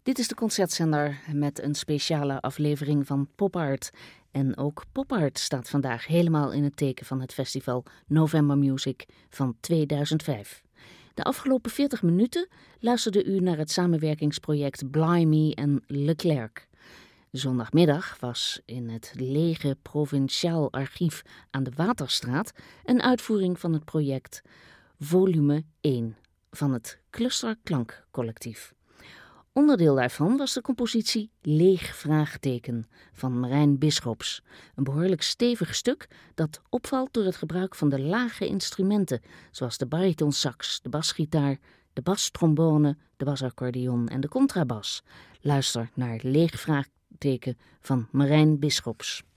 Dit is de Concertzender met een speciale aflevering van Pop Art. En ook Pop Art staat vandaag helemaal in het teken van het festival November Music van 2005. De afgelopen 40 minuten luisterde u naar het samenwerkingsproject Blimey en Leclerc. Zondagmiddag was in het lege Provinciaal Archief aan de Waterstraat een uitvoering van het project Volume 1 van het Cluster Klankcollectief. Onderdeel daarvan was de compositie Leeg Vraagteken van Marijn Bisschops. Een behoorlijk stevig stuk dat opvalt door het gebruik van de lage instrumenten, zoals de baritonsax, de basgitaar, de bastrombone, de basaccordeon en de contrabas. Luister naar Leeg Vraagteken van Marijn Bisschops.